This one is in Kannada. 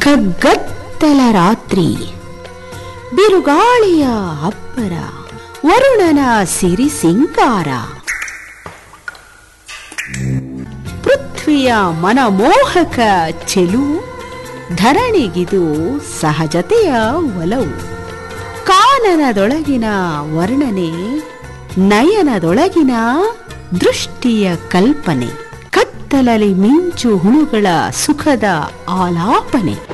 ಕಗ್ಗತ್ತಲ ರಾತ್ರಿ, ಬಿರುಗಾಳಿಯ ಅಬ್ಬರ, ವರುಣನ ಸಿರಿ ಸಿಂಗಾರ, ಪೃಥ್ವಿಯ ಮನಮೋಹಕ ಚೆಲುವು, ಧರಣಿಗಿದು ಸಹಜತೆಯ ಒಲವು. ಕಾನನದೊಳಗಿನ ವರ್ಣನೆ, ನಯನದೊಳಗಿನ ದೃಷ್ಟಿಯ ಕಲ್ಪನೆ, ಕತ್ತಲಲ್ಲಿ ಮಿಂಚು ಹುಳುಗಳ ಸುಖದ ಆಲಾಪನೆ.